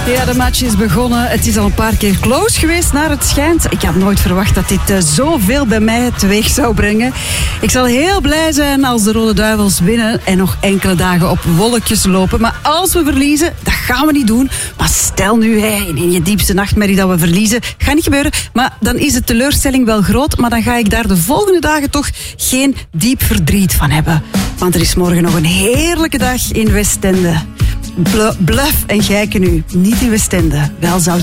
Ja, de match is begonnen. Het is al een paar keer close geweest, naar het schijnt. Ik had nooit verwacht dat dit zoveel bij mij teweeg zou brengen. Ik zal heel blij zijn als de Rode Duivels winnen en nog enkele dagen op wolkjes lopen. Maar als we verliezen, dat gaan we niet doen. Maar stel nu, in je diepste nachtmerrie dat we verliezen, gaat niet gebeuren. Maar dan is de teleurstelling wel groot, maar dan ga ik daar de volgende dagen toch geen diep verdriet van hebben. Want er is morgen nog een heerlijke dag in Westende. Bluff en Gijken nu. Niet in Westende. Wel Zout.